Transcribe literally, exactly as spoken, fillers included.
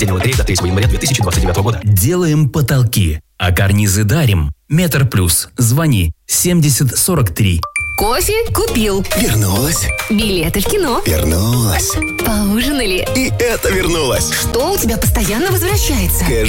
День лотереи до третьего января две тысячи двадцать девятого года. Делаем потолки, а карнизы дарим. Метр плюс. Звони семьдесят сорок три. Кофе купил. Вернулась. Билеты в кино. Вернулась. Поужинали. И это вернулось. Что у тебя постоянно возвращается? Кэш